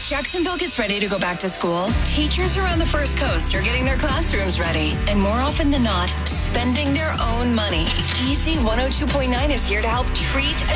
Jacksonville gets ready to go back to school. Teachers around the First Coast are getting their classrooms ready. And more often than not, spending their own money. Easy 102.9 is here to help treat a